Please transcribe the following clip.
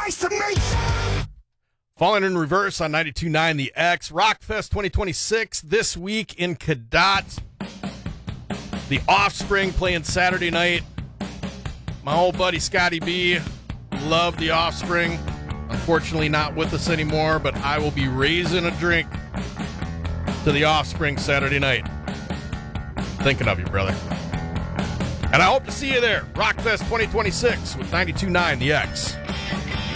nice to meet you. Falling in Reverse on 92.9 The X. Rockfest 2026 this week in Cadott. The Offspring playing Saturday night. My old buddy Scotty B loved The Offspring. Unfortunately not with us anymore, but I will be raising a drink to The Offspring Saturday night. Thinking of you, brother. And I hope to see you there. Rockfest 2026 with 92.9 The X.